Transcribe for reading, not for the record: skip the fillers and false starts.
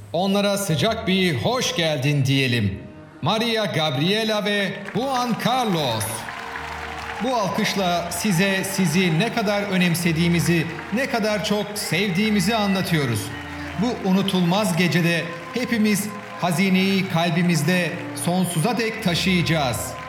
Onlara sıcak bir hoş geldin diyelim. Maria Gabriela ve Juan Carlos. Bu alkışla sizi ne kadar önemsediğimizi, ne kadar çok sevdiğimizi anlatıyoruz. Bu unutulmaz gecede hepimiz hazineyi kalbimizde sonsuza dek taşıyacağız.